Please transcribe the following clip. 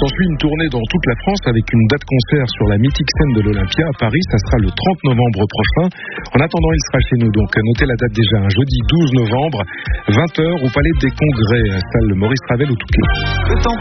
S'ensuit une tournée dans toute la France avec une date concert sur la mythique scène de l'Olympia à Paris. Ça sera le 30 novembre prochain. En attendant, il sera chez nous. Donc, notez la date déjà, jeudi 12 novembre, 20h au Palais des Congrès, salle Maurice Ravel au Touquet.